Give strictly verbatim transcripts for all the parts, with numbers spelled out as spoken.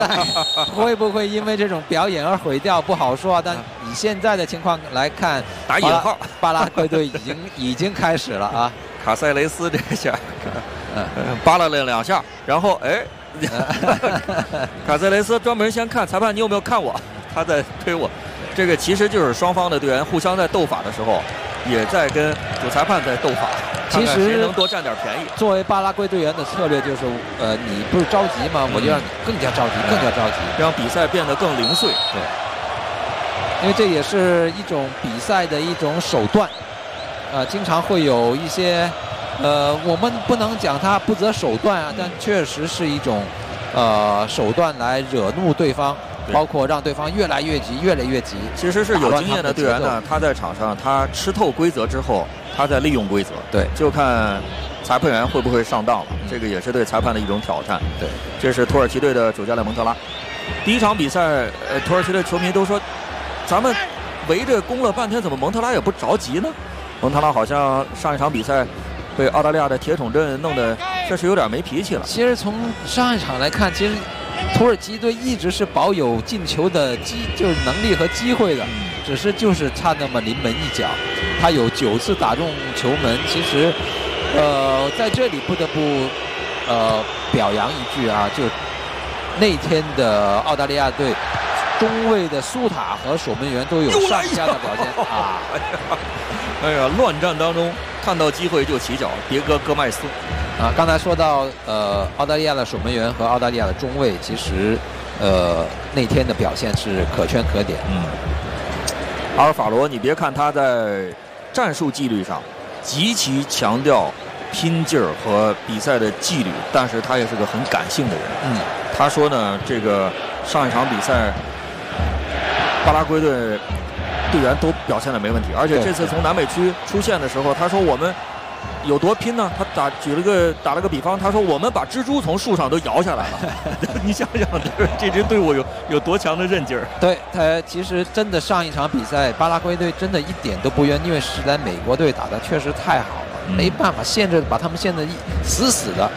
会不会因为这种表演而毁掉不好说啊。但以现在的情况来看， 打引号， 巴拉圭队已经已经开始了啊。 卡塞雷斯这下，嗯，扒拉了两下，然后哎，卡塞雷斯专门先看裁判，你有没有看我？他在推我。这个其实就是双方的队员互相在斗法的时候，也在跟主裁判在斗法。 其实谁能多占点便宜？ 作为巴拉圭队员的策略就是，呃，你不是着急吗？我就让你更加着急，更加着急， 让比赛变得更零碎。 对，因为这也是一种比赛的一种手段。呃，经常会有一些，呃，我们不能讲他不择手段啊，但确实是一种，呃，手段来惹怒对方。包括让对方越来越急，越来越急。 其实是有经验的队员呢，他在场上他吃透规则之后，他在利用规则。 对， 就看裁判员会不会上当了。这个也是对裁判的一种挑战。 对， 这是土耳其队的主教练蒙特拉。第一场比赛，呃，土耳其的球迷都说，咱们围着攻了半天，怎么蒙特拉也不着急呢？蒙特拉好像上一场比赛被澳大利亚的铁桶阵弄得确实有点没脾气了。 其实从上一场来看，其实。土耳其队一直是保有进球的机，就是能力和机会的，只是就是差那么临门一脚。他有九次打中球门，其实，呃，在这里不得不，呃，表扬一句啊，就那天的澳大利亚队中卫的苏塔和守门员都有上佳的表现啊！ 哎呀，乱战当中看到机会就起脚，迭戈·戈麦斯。 啊，刚才说到呃，澳大利亚的守门员和澳大利亚的中卫，其实呃那天的表现是可圈可点。 嗯，阿尔法罗，你别看他在战术纪律上极其强调拼劲儿和比赛的纪律，但是他也是个很感性的人。 嗯， 他说呢，这个上一场比赛，巴拉圭队队员都表现的没问题，而且这次从南美区出现的时候，他说我们。有多拼呢？他打举了个打了个比方，他说我们把蜘蛛从树上都摇下来了。你想想，这支队伍有有多强的韧劲儿？ 对，他其实真的上一场比赛，巴拉圭队真的一点都不冤，因为是在美国队打的确实太好了，嗯、没办法限制把他们限得死死的。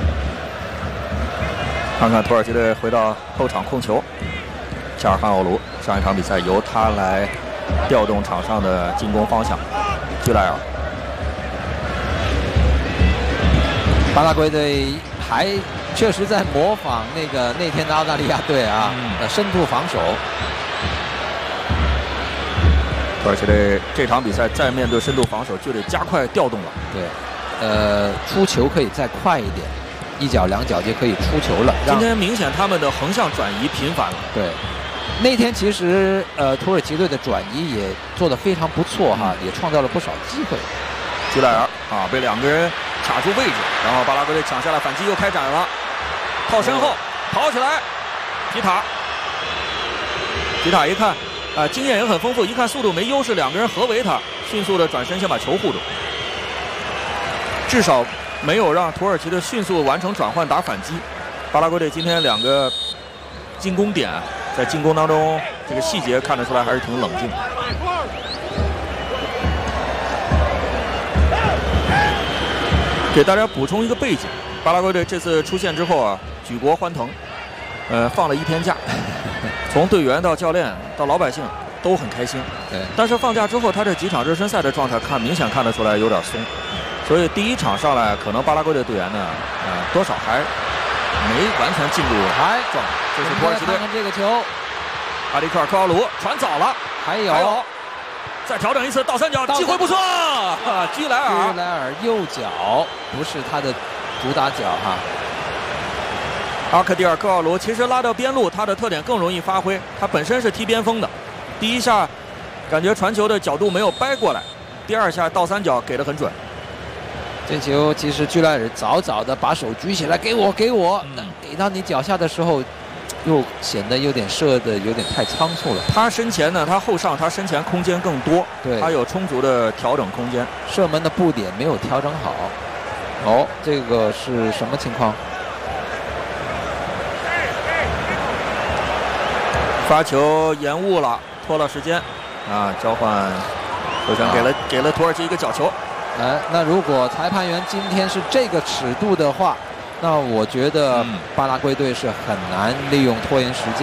看看土耳其队回到后场控球，恰尔汗奥卢上一场比赛由他来调动场上的进攻方向，居莱尔。 巴拉圭队还确实在模仿那个那天的澳大利亚队啊，嗯、深度防守。 土耳其队这场比赛再面对深度防守就得加快调动了。 对，呃，出球可以再快一点，一脚两脚就可以出球了。 今天明显他们的横向转移频繁了。 对，那天其实呃土耳其队的转移也做得非常不错哈，嗯、也创造了不少机会。 居莱尔啊，被两个人卡住位置，然后巴拉圭队抢下来反击又开展了，靠身后跑起来，皮塔，皮塔一看啊、呃，经验也很丰富，一看速度没优势，两个人合围他，迅速的转身先把球护住，至少没有让土耳其队迅速完成转换打反击。巴拉圭队今天两个进攻点在进攻当中，这个细节看得出来还是挺冷静的。给大家补充一个背景，巴拉圭队这次出现之后啊，举国欢腾，呃，放了一天假，从队员到教练到老百姓都很开心。 对。 但是放假之后，他这几场热身赛的状态看明显看得出来有点松，所以第一场上来可能巴拉圭队队员呢，呃，多少还没完全进入哎状态。这是土耳其队。 看看这个球， 阿里克尔科奥鲁传早了， 还有。 还有再调整一次倒三角，机会不错。啊，居莱尔， 居莱尔右脚不是他的主打脚哈。 阿克蒂尔科奥卢其实拉到边路，他的特点更容易发挥。他本身是踢边锋的，第一下感觉传球的角度没有掰过来，第二下倒三角给得很准。 这球其实居莱尔早早的把手举起来，给我给我，嗯、给到你脚下的时候。又显得有点射的有点太仓促了。 他身前呢，他后上，他身前空间更多， 对， 他有充足的调整空间。 射门的布点没有调整好。哦，这个是什么情况？ 发球延误了，拖了时间，啊，交换球权给了、啊、给了土耳其一个角球。 哎，那如果裁判员今天是这个尺度的话。 那我觉得嗯巴拉圭队是很难利用拖延时间。